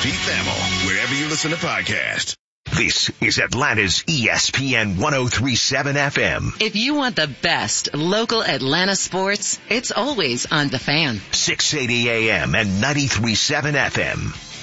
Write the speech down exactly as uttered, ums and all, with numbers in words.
Pete Thamel, wherever you listen to podcasts. This is Atlanta's E S P N one oh three point seven F M. If you want the best local Atlanta sports, it's always on The Fan. six eighty A M and ninety-three point seven F M.